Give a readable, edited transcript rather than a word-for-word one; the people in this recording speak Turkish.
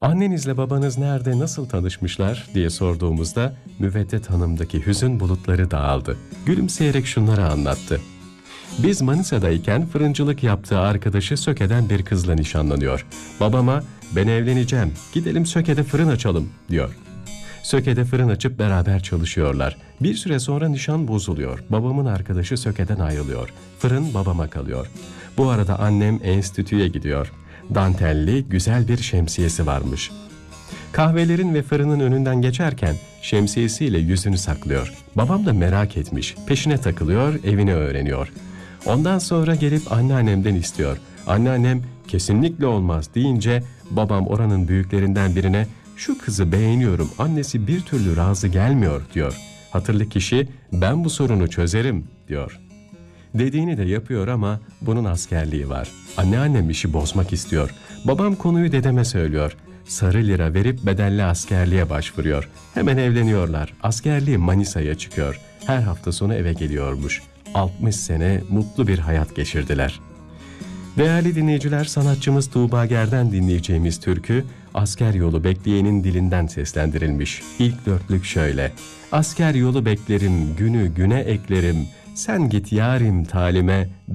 Annenizle babanız nerede, nasıl tanışmışlar diye sorduğumuzda Müveddet Hanım'daki hüzün bulutları dağıldı. Gülümseyerek şunları anlattı. Biz Manisa'dayken fırıncılık yaptığı arkadaşı Söke'den bir kızla nişanlanıyor. Babama ben evleneceğim, gidelim Söke'de fırın açalım diyor. Söke'de fırın açıp beraber çalışıyorlar. Bir süre sonra nişan bozuluyor. Babamın arkadaşı Söke'den ayrılıyor. Fırın babama kalıyor. Bu arada annem enstitüye gidiyor. Dantelli güzel bir şemsiyesi varmış. Kahvelerin ve fırının önünden geçerken şemsiyesiyle yüzünü saklıyor. Babam da merak etmiş. Peşine takılıyor, evini öğreniyor. Ondan sonra gelip anneannemden istiyor. Anneannem kesinlikle olmaz deyince babam oranın büyüklerinden birine şu kızı beğeniyorum, annesi bir türlü razı gelmiyor diyor. Hatırlı kişi ben bu sorunu çözerim diyor. Dediğini de yapıyor ama bunun askerliği var. Anneannem işi bozmak istiyor. Babam konuyu dedeme söylüyor. Sarı lira verip bedelli askerliğe başvuruyor. Hemen evleniyorlar. Askerliği Manisa'ya çıkıyor. Her hafta sonu eve geliyormuş. 60 sene mutlu bir hayat geçirdiler. Değerli dinleyiciler, sanatçımız Tuğba Ger'den dinleyeceğimiz türkü asker yolu bekleyenin dilinden seslendirilmiş. İlk dörtlük şöyle: asker yolu beklerim, günü güne eklerim, sen git yarim talime,